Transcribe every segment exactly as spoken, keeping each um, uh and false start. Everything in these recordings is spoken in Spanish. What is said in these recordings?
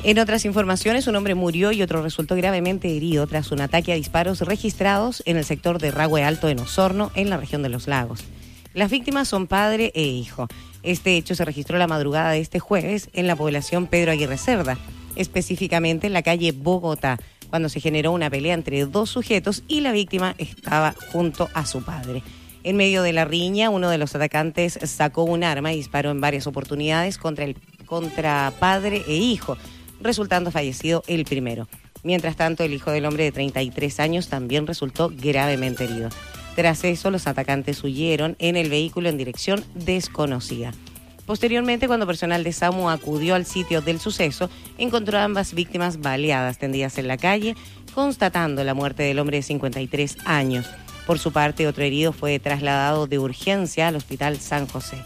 En otras informaciones, un hombre murió y otro resultó gravemente herido tras un ataque a disparos registrados en el sector de Rahue Alto en Osorno, en la región de Los Lagos. Las víctimas son padre e hijo. Este hecho se registró la madrugada de este jueves en la población Pedro Aguirre Cerda, específicamente en la calle Bogotá, cuando se generó una pelea entre dos sujetos y la víctima estaba junto a su padre. En medio de la riña, uno de los atacantes sacó un arma y disparó en varias oportunidades contra el contra padre e hijo, resultando fallecido el primero. Mientras tanto, el hijo del hombre de treinta y tres años también resultó gravemente herido. Tras eso, los atacantes huyeron en el vehículo en dirección desconocida. Posteriormente, cuando personal de SAMU acudió al sitio del suceso, encontró a ambas víctimas baleadas tendidas en la calle, constatando la muerte del hombre de cincuenta y tres años. Por su parte, otro herido fue trasladado de urgencia al Hospital San José.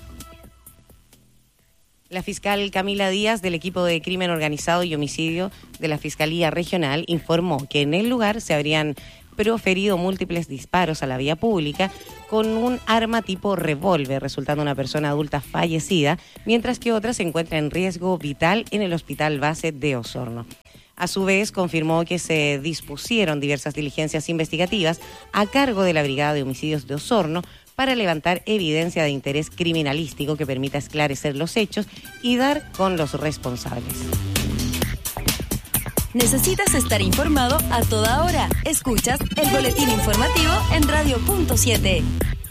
La fiscal Camila Díaz, del equipo de crimen organizado y homicidio de la Fiscalía Regional, informó que en el lugar se habrían proferido múltiples disparos a la vía pública con un arma tipo revólver, resultando una persona adulta fallecida, mientras que otra se encuentra en riesgo vital en el Hospital Base de Osorno. A su vez, confirmó que se dispusieron diversas diligencias investigativas a cargo de la Brigada de Homicidios de Osorno para levantar evidencia de interés criminalístico que permita esclarecer los hechos y dar con los responsables. ¿Necesitas estar informado a toda hora? Escuchas el boletín informativo en Radio Punto siete.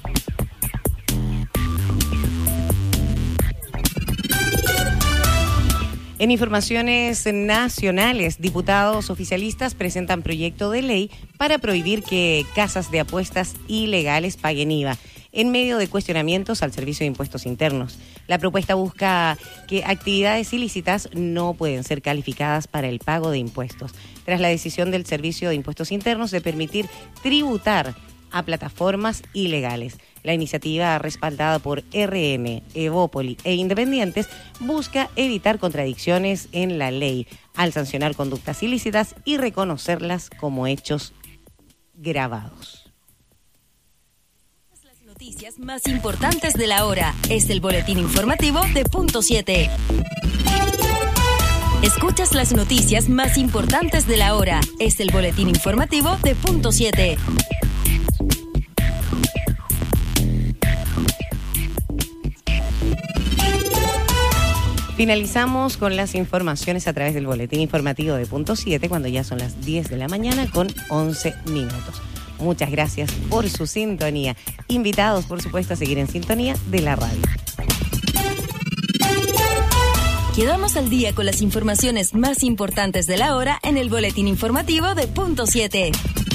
En informaciones nacionales, diputados oficialistas presentan proyecto de ley para prohibir que casas de apuestas ilegales paguen I V A, en medio de cuestionamientos al Servicio de Impuestos Internos. La propuesta busca que actividades ilícitas no pueden ser calificadas para el pago de impuestos, tras la decisión del Servicio de Impuestos Internos de permitir tributar a plataformas ilegales. La iniciativa, respaldada por R N, Evópoli e Independientes, busca evitar contradicciones en la ley al sancionar conductas ilícitas y reconocerlas como hechos gravados. Las noticias más importantes de la hora es el boletín informativo de Punto siete. Escuchas las noticias más importantes de la hora es el boletín informativo de Punto siete. Finalizamos con las informaciones a través del boletín informativo de Punto siete cuando ya son las diez de la mañana con once minutos. Muchas gracias por su sintonía. Invitados, por supuesto, a seguir en sintonía de la radio. Quedamos al día con las informaciones más importantes de la hora en el boletín informativo de Punto siete.